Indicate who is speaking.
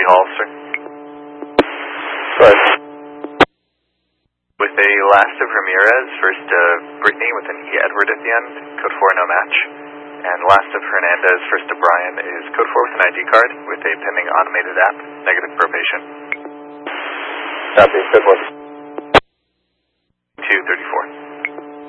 Speaker 1: Hall, sir.
Speaker 2: Right.
Speaker 1: With a last of Ramirez, first Brittany with an E. Edward at the end, code 4 no match. And last of Hernandez, first to Brian, is code 4 with an ID card with a pending automated app, negative probation.
Speaker 2: Copy, good one.
Speaker 1: 234.